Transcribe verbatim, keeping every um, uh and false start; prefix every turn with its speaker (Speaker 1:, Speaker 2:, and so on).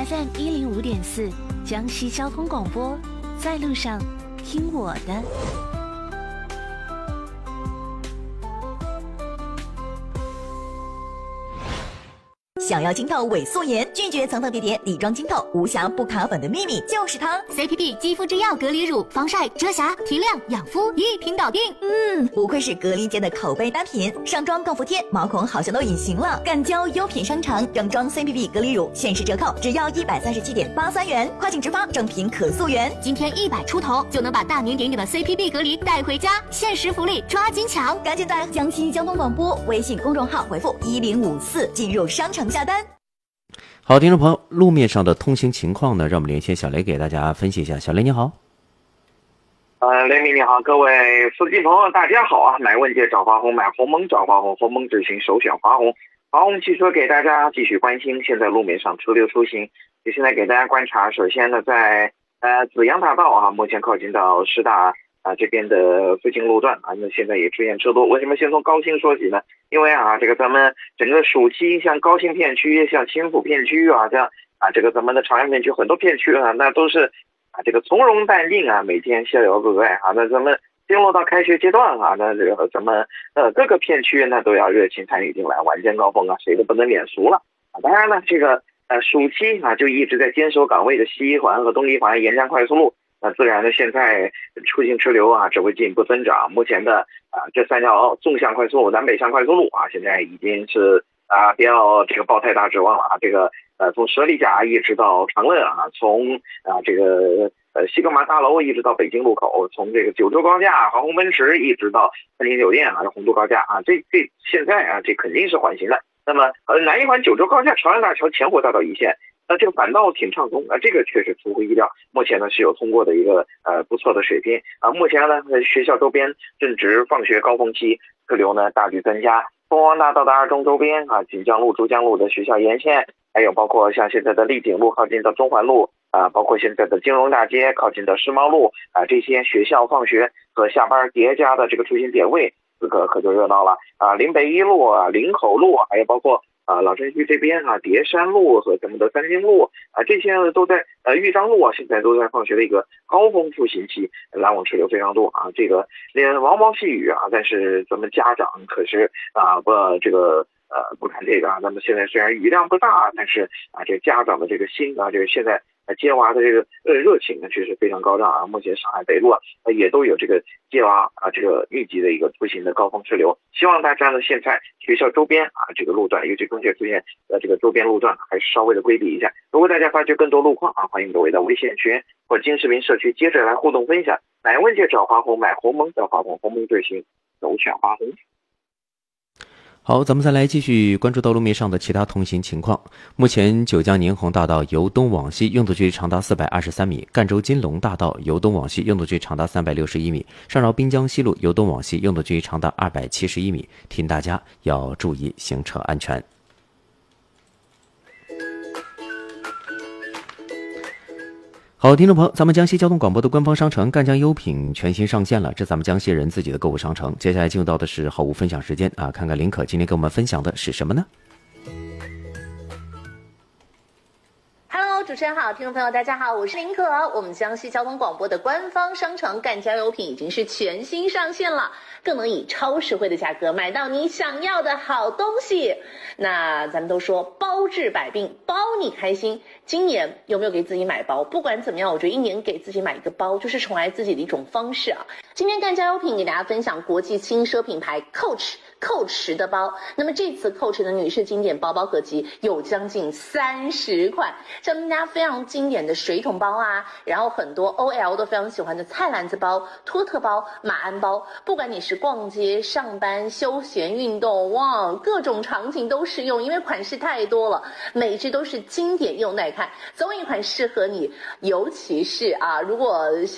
Speaker 1: F M 一零五点四，江西交通广播，在路上听我的。
Speaker 2: 想要清透伪素颜，拒绝层层叠叠底妆清透，无瑕不卡粉的秘密就是它
Speaker 3: C P B 肌肤之钥隔离乳，防晒、遮瑕、提亮、养肤一瓶搞定。
Speaker 2: 嗯，不愧是隔离界的口碑单品，上妆更服帖，毛孔好像都隐形了。干胶优品商城整装 C P B 隔离乳限时折扣，只要一百三十七点八三元，快请直发，正品可溯源。
Speaker 3: 今天一百出头就能把大名鼎鼎的 C P B 隔离带回家，限时福利抓紧抢！
Speaker 2: 赶紧在江西交通广播微信公众号回复一零五四进入商城下单。
Speaker 4: 好，听众朋友，路面上的通行情况呢，让我们连线小雷给大家分析一下。小雷你好。
Speaker 5: 呃，雷鸣你好，各位司机朋友大家好啊！买问界找华虹，买鸿蒙找华虹，鸿蒙之行首选华虹。华虹汽车给大家继续关心现在路面上车流出行。就现在给大家观察，首先呢，在呃紫阳大道啊，目前靠近到师大啊这边的附近路段啊，那现在也出现车多。为什么先从高新说起呢？因为啊，这个咱们整个暑期，像高新片区、像青浦片区啊，像啊这个咱们的长安片区很多片区啊，那都是啊这个从容淡定啊，每天逍遥自在啊。那咱们进入到开学阶段啊，那这个咱们呃各个片区那都要热情参与进来，晚间高峰啊，谁都不能免俗了啊。当然呢，这个呃暑期啊就一直在坚守岗位的西一环和东一环沿江快速路。那自然呢，现在出行车流啊只会进一步增长。目前的啊这三条纵向快速路、南北向快速路啊，现在已经是啊不要这个抱太大指望了啊。这个呃从十里甲一直到长乐啊，从啊这个呃西格玛大楼一直到北京路口，从这个九州高架、航空奔驰一直到三星酒店啊、红都高架啊，这这现在啊这肯定是缓行的。那么呃南一环九州高架、朝阳大桥、前火大道一线。那这个反倒挺畅通啊，这个确实出乎意料。目前呢是有通过的一个呃不错的水平啊。目前呢学校周边正值放学高峰期，车流呢大举增加。凤凰大道的二中周边啊，锦江路、珠江路的学校沿线，还有包括像现在的丽景路靠近到中环路啊，包括现在的金融大街靠近的世贸路啊，这些学校放学和下班叠加的这个出行点位，这个可就热闹了啊。临北一路啊、林口路，还有包括。啊，老城区这边啊，叠山路和咱们的三金路啊，这些呢都在呃豫章路啊，现在都在放学的一个高峰出行期，来往车流非常多啊。这个连毛毛细雨啊，但是咱们家长可是啊不这个呃不看这个啊。咱们现在虽然雨量不大，但是啊这家长的这个心啊，这个现在接娃的这个呃热情呢，确实非常高涨啊。目前上海北路啊也都有这个接娃啊这个密集的一个出行的高峰车流。希望大家呢现在学校周边啊这个路段，尤其中学出现呃这个周边路段，还是稍微的规避一下。如果大家发觉更多路况啊，欢迎各位到微信群或金视频社区接着来互动分享。买问界找华虹，买鸿蒙找华虹，鸿蒙最新首选华虹。
Speaker 4: 好，咱们再来继续关注到路面上的其他通行情况。目前九江宁洪大道由东往西拥堵距离长达四百二十三米，赣州金龙大道由东往西拥堵距离长达三百六十一米，上饶滨江西路由东往西拥堵距离长达二百七十一米，提醒大家要注意行车安全。好，听众朋友，咱们江西交通广播的官方商城赣江优品全新上线了，这咱们江西人自己的购物商城。接下来进入到的是好物分享时间啊，看看林可今天跟我们分享的是什么呢？
Speaker 6: Hello， 主持人好，听众朋友大家好，我是林可。我们江西交通广播的官方商城赣江优品已经是全新上线了，更能以超实惠的价格买到你想要的好东西。那咱们都说包治百病，包你开心。今年有没有给自己买包？不管怎么样，我觉得一年给自己买一个包，就是宠爱自己的一种方式啊。今天赣江优品给大家分享国际轻奢品牌 Coach Coach 的包。那么这次 Coach 的女士经典包包合集有将近三十款，像大家非常经典的水桶包啊，然后很多 O L 都非常喜欢的菜篮子包、托特包、马鞍包，不管你是逛街、上班、休闲、运动，哇，各种场景都适用，因为款式太多了，每只都是经典又耐看，总有一款适合你。尤其是啊，如果